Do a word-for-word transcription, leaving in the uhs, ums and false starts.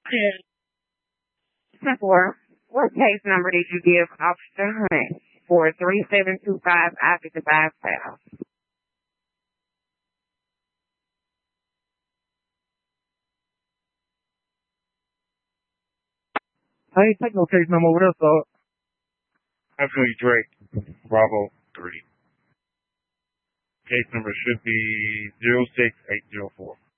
Four. What case number did you give Officer Hunt for three seven two five after the bypass? I ain't take no case number over there, so. Absolutely, Drake. Bravo three. Case number should be zero six eight zero four.